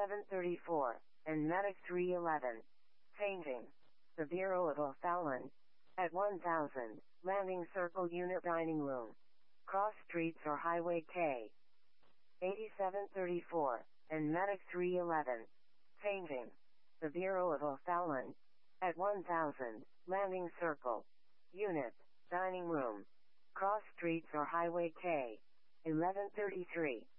8734, and Medic 311. Changing. The Bureau of O'Fallon. At 1000, Landing Circle Unit Dining Room. Cross Streets or Highway K. 8734, and Medic 311. Changing. The Bureau of O'Fallon. At 1000, Landing Circle. Unit, Dining Room. Cross Streets or Highway K. 1133.